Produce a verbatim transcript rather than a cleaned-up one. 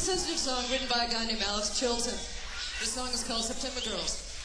sensitive song written by a guy named Alex Chilton. This song is called September Girls.